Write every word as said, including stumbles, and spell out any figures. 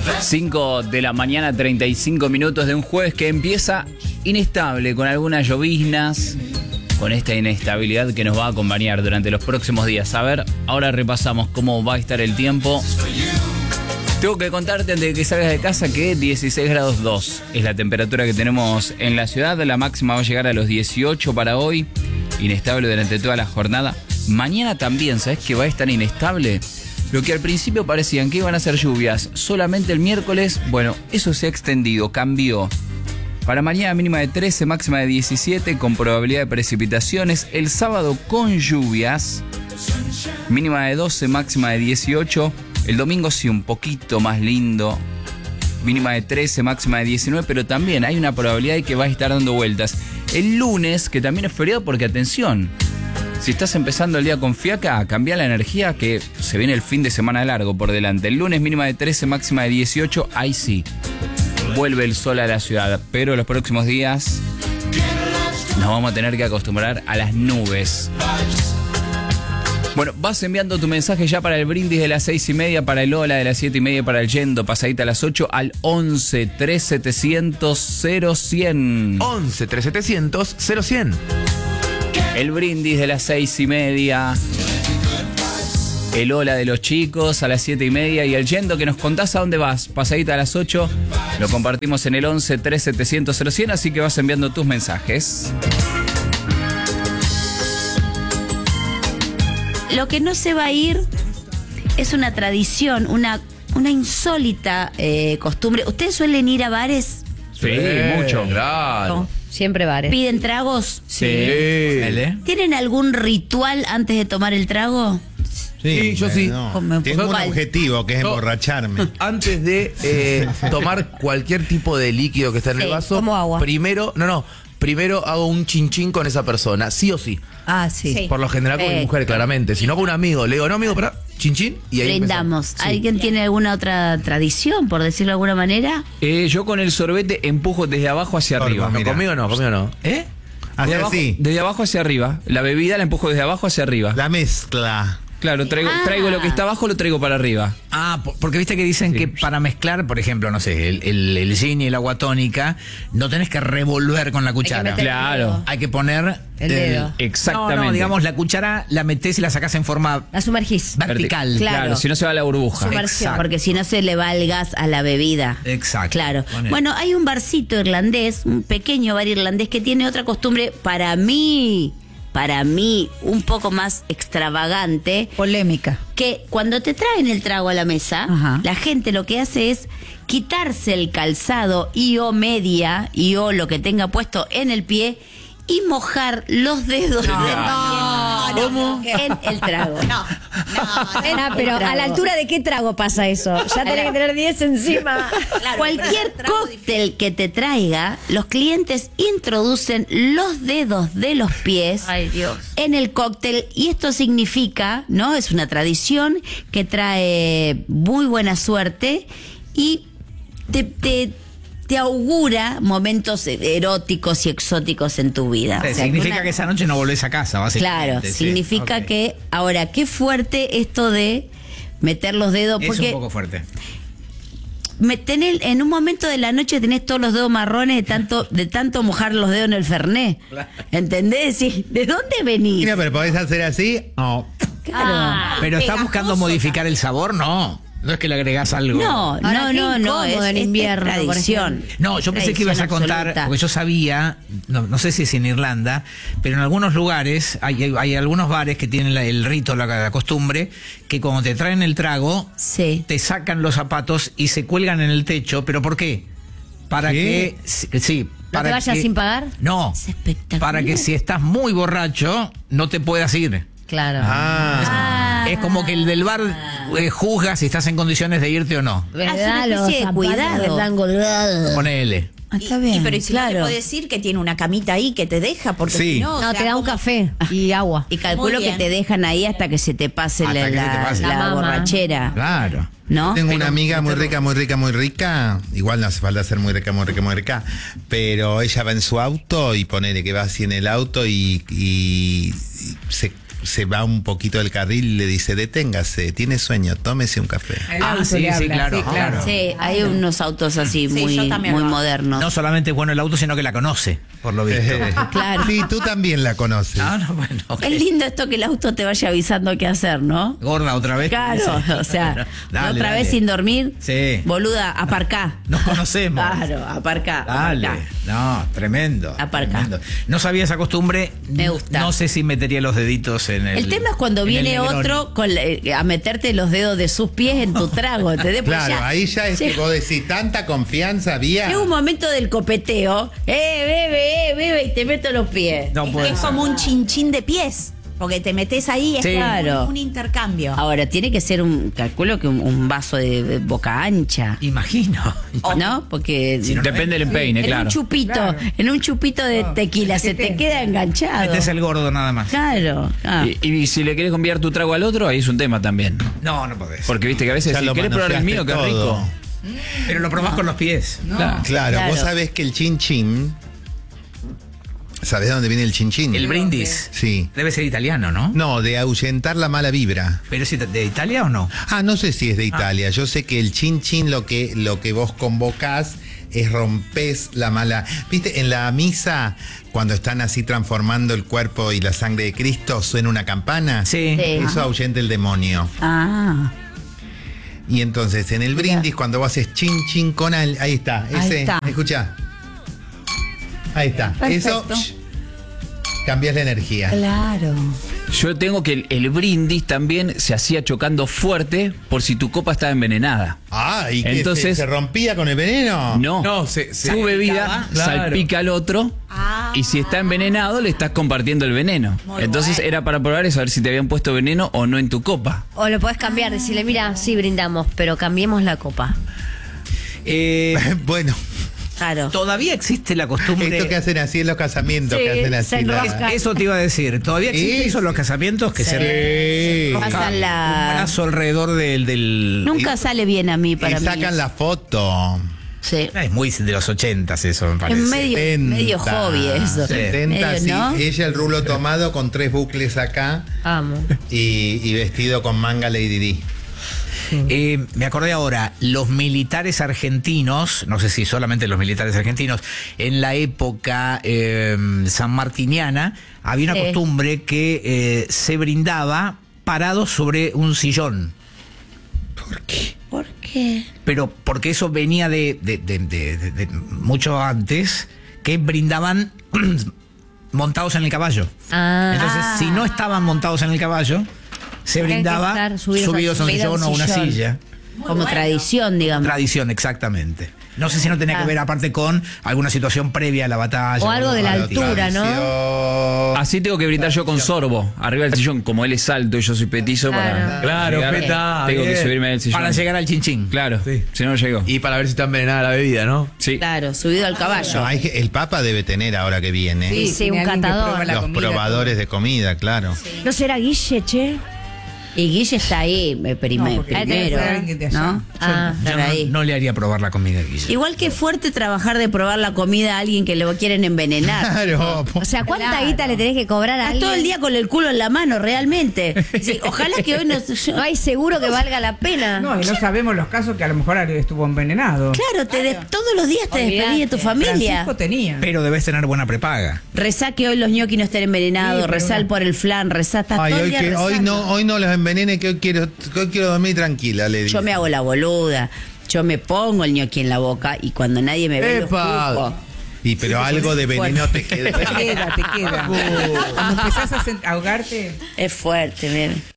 cinco de la mañana, treinta y cinco minutos de un jueves que empieza inestable, con algunas lloviznas, con esta inestabilidad que nos va a acompañar durante los próximos días. A ver, ahora repasamos cómo va a estar el tiempo. Tengo que contarte antes de que salgas de casa que dieciséis grados dos es la temperatura que tenemos en la ciudad. La máxima va a llegar a los dieciocho para hoy. Inestable durante toda la jornada. Mañana también, ¿sabes qué va a estar inestable? Lo que al principio parecían que iban a ser lluvias solamente el miércoles, bueno, eso se ha extendido, cambió. Para mañana mínima de trece, máxima de diecisiete, con probabilidad de precipitaciones. El sábado con lluvias, mínima de doce, máxima de dieciocho. El domingo sí, un poquito más lindo, mínima de trece, máxima de diecinueve, pero también hay una probabilidad de que va a estar dando vueltas. El lunes, que también es feriado, porque atención, si estás empezando el día con fiaca, cambia la energía que se viene el fin de semana largo por delante. El lunes mínima de trece, máxima de dieciocho, ahí sí, vuelve el sol a la ciudad, pero los próximos días nos vamos a tener que acostumbrar a las nubes. Bueno, vas enviando tu mensaje ya para el brindis de las seis y media, para el hola de las siete y media, para el yendo, pasadita a las ocho, al once, tres setecientos, cero cien. once, tres setecientos, cero cien. El brindis de las seis y media, el hola de los chicos a las siete y media y el yendo que nos contás a dónde vas, pasadita a las ocho, lo compartimos en el once, tres setecientos, cero cien, así que vas enviando tus mensajes. Lo que no se va a ir es una tradición, una, una insólita eh, costumbre. ¿Ustedes suelen ir a bares? Sí, mucho. Claro. No, siempre bares. ¿Piden tragos? Sí. ¿Tienen algún ritual antes de tomar el trago? Sí, yo sí. No. Como- Tengo un ¿Cuál? objetivo que es No. emborracharme. Antes de eh, tomar cualquier tipo de líquido que está en Sí, el vaso, como agua. primero, no, no, primero hago un chinchín con esa persona, sí o sí. Ah, sí. Sí. Por lo general con mi Perfecto. mujer, claramente. Si no con un amigo, le digo, no amigo, pará, chinchín, y ahí Brindamos. empezamos. Sí. ¿Alguien tiene alguna otra tradición, por decirlo de alguna manera? Eh, yo con el sorbete empujo desde abajo hacia Sorbo, arriba. No, Mira. conmigo no, conmigo no. ¿Eh? Así, Desde abajo, así. desde abajo hacia arriba. La bebida la empujo desde abajo hacia arriba. La mezcla. Claro, traigo, Ah. traigo lo que está abajo, lo traigo para arriba. Ah, po- porque viste que dicen Sí. que para mezclar, por ejemplo, no sé, el, el, el gin y el agua tónica, no tenés que revolver con la cuchara. meter- Claro. Hay que poner El dedo. Exactamente. No, no, digamos, la cuchara la metés y la sacás en forma La sumergís. vertical. Claro. Claro, si no se va la burbuja. Sumersión. Exacto. Porque si no se le va el gas a la bebida. Exacto. Claro. Ponele. Bueno, hay un barcito irlandés, un pequeño bar irlandés que tiene otra costumbre para mí, para mí, un poco más extravagante, Polémica. que cuando te traen el trago a la mesa, Ajá. la gente lo que hace es quitarse el calzado y o media y o lo que tenga puesto en el pie y mojar los dedos del pie ¿Cómo? en el trago. No, Ah, pero ¿a la altura de qué trago pasa eso? Ya tenés que tener diez encima. Cualquier cóctel que te traiga, los clientes introducen los dedos de los pies Ay, Dios. en el cóctel y esto significa, ¿no? Es una tradición que trae muy buena suerte y te, te, te augura momentos eróticos y exóticos en tu vida. Eh, O sea, significa una- que esa noche no volvés a casa, básicamente. Claro, sí. significa Ok. que... Ahora, qué fuerte esto de meter los dedos, Es porque un poco fuerte. me tenés, en un momento de la noche tenés todos los dedos marrones de tanto, de tanto mojar los dedos en el Fernet. ¿Entendés? Sí, ¿de dónde venís? Mira, pero podés hacer así. Oh. Claro. Pero ¿estás buscando modificar el sabor? No. No es que le agregás algo. No, Ahora, no, qué no, no, incómodo es, en es invierno, por tradición. ejemplo. No, yo pensé que ibas a contar, Tradición porque yo sabía, no, no sé si es en Irlanda, pero en algunos lugares hay, hay, hay algunos bares que tienen la- el rito, la, la costumbre, que cuando te traen el trago, Sí. te sacan los zapatos y se cuelgan en el techo. ¿Pero por qué? Para ¿Sí? que... Sí, sí, para te vayas que- sin pagar? No, Es espectacular. para que si estás muy borracho, no te puedas ir. Claro. Ah. Es como que el del bar eh, juzga si estás en condiciones de irte o no. Hace una especie de cuidado. Están colgados. Ponele. Ah, está Y- bien, y, pero ¿y si no claro. te puede decir que tiene una camita ahí que te deja? Porque Sí. si no, o No, sea, te da un como- café y agua. Y calculo Muy que bien. te dejan ahí hasta que se te pase Hasta la, que se te la- pase. la La mama. borrachera. Claro. ¿No? Tengo Pero- una amiga muy rica, muy rica, muy rica. Igual no hace falta ser muy rica, muy rica, muy rica. Pero ella va en su auto y ponele que va así en el auto y, y- y se se va un poquito del carril y le dice, deténgase, tiene sueño, tómese un café. El Ah, auto sí, le sí, habla, claro, sí, claro. Sí, hay unos autos así Sí, muy, yo también muy lo hago. modernos. No solamente es bueno el auto, sino que la conoce, por lo visto. Claro. Sí, tú también la conoces. No, no, bueno. ok. Es lindo esto que el auto te vaya avisando qué hacer, ¿no? Gorda otra vez. Claro, Sí. o sea, Dale, otra dale. vez sin dormir. Sí. Boluda, aparcá. Nos conocemos. Claro, aparcá. Dale. aparcá. No, tremendo. Aparca. tremendo. No sabía esa costumbre. Me gusta. No sé si metería los deditos en el. El tema es cuando en el viene Negroni. otro con la- eh, a meterte los dedos de sus pies en tu trago. ¿Entendés? Pues Claro, ya- ahí ya es que llega- vos decís, tanta confianza había. Llega un momento del copeteo. Eh, bebe, eh, bebe, y te meto los pies. No Es puede que es ser. como un chinchín de pies. Porque te metes ahí, es Sí. como Claro. un intercambio. Ahora, tiene que ser un, calculo que un, un vaso de, de boca ancha. Imagino. ¿No? Porque Si no, Depende del empeine, en claro. un chupito, Claro. en un chupito de tequila se te queda enganchado. Este es el gordo nada más. Claro. Ah. Y, y si le querés cambiar tu trago al otro, ahí es un tema también. No, no podés. Porque viste que a veces Ya si lo querés probar el mío, manoseaste qué todo. rico. Pero lo probás con los pies. Claro. Claro, Claro. vos sabés que el chin chin. ¿Sabés de dónde viene el chin chin? El brindis. Sí. Debe ser italiano, ¿no? No, de ahuyentar la mala vibra. ¿Pero es ita- de Italia o no? Ah, no sé si es de Italia. Yo sé que el chin chin lo que, lo que vos convocás es rompés la mala. ¿Viste? En la misa, cuando están así transformando el cuerpo y la sangre de Cristo, suena una campana. Sí. Sí. Eso ahuyenta el demonio. Ah. Y entonces, en el brindis, cuando vos haces chin chin con al, ahí está, Ahí ese, está. escuchá. Ahí está. Eso, Perfecto. psh, cambias la energía. Claro. Yo tengo que el, el brindis también se hacía chocando fuerte por si tu copa estaba envenenada. Ah, ¿y que Entonces- se, se rompía con el veneno? No, No, se- se- tu bebida Claro. salpica al otro Ah. y si está envenenado le estás compartiendo el veneno. Muy Entonces bueno. era para probar eso, a ver si te habían puesto veneno o no en tu copa. O lo podés cambiar, decirle, mira, sí brindamos, pero cambiemos la copa. Eh, Bueno, Claro. todavía existe la costumbre. esto que hacen así en los casamientos, Sí, que hacen se así. la- enrosca. Eso te iba a decir. Todavía existe Sí. eso en los casamientos que se Sí. enrosca Pasan la- un brazo alrededor del. del Nunca sale bien a mí para Y mí. sacan la foto. Sí. Es muy de los ochentas eso, me Es parece. medio, setenta, medio hobby eso. setenta, Medio, sí. ¿no? Ella el rulo tomado con tres bucles acá Amo. y, y vestido con manga Lady Di. Eh, me acordé ahora, los militares argentinos, no sé si solamente los militares argentinos, en la época eh, sanmartiniana había una Sí. costumbre que eh, se brindaba parado sobre un sillón. ¿Por qué? Pero porque eso venía de, de- de- de- de- de mucho antes, que brindaban montados en el caballo. Ah. Entonces, si no estaban montados en el caballo, se Tenían que brindaba estar subidos subidos, al- a un subidos sillón al o una sillón. silla. Como tradición, digamos. Tradición, exactamente. No sé si no tenía Ah. que ver aparte con alguna situación previa a la batalla. O algo de la A la altura, ¿no? tradición. Así tengo que brindar yo con sorbo, arriba del sillón, como él es alto y yo soy petizo para Claro, llegar, peta, tengo que bien. subirme del sillón. Para llegar al chinchín. Claro, Sí. si no llego. Y para ver si está envenenada la bebida, ¿no? Sí. Claro, subido al No, caballo. hay que- el Papa debe tener ahora que viene. Sí, sí, un tiene alguien que catador. prueba la Los comida, probadores de comida, claro. ¿No será Guille, che? Y Guille está ahí eh, prime- No, porque primero. debe ser alguien de allá. ¿No? Ah, Yo estar no, ahí. no le haría probar la comida a Guille. Igual que es fuerte trabajar de probar la comida a alguien que le quieren envenenar. Claro. O sea, ¿cuánta Claro. guita le tenés que cobrar a Estás alguien? todo el día con el culo en la mano, realmente. Sí, ojalá que hoy no. No hay seguro que valga la pena. No, y no sabemos los casos que a lo mejor estuvo envenenado. Claro, te des- todos los días te despedís de tu familia. Francisco tenía. Pero debes tener buena prepaga. Rezá que hoy los ñoquis no estén envenenados, Sí, pero rezá bueno. por el flan, rezá, estás Ay, todo el hoy, día que, hoy, rezando. no, hoy no los envenene, que hoy quiero, que hoy quiero dormir tranquila, le digo. Yo me hago la boluda, yo me pongo el ñoqui en la boca y cuando nadie me ve lo ¡Epa! escupo. Y pero algo de veneno te queda. Te queda, te queda. Cuando empezás a sen- ahogarte. Es fuerte, miren.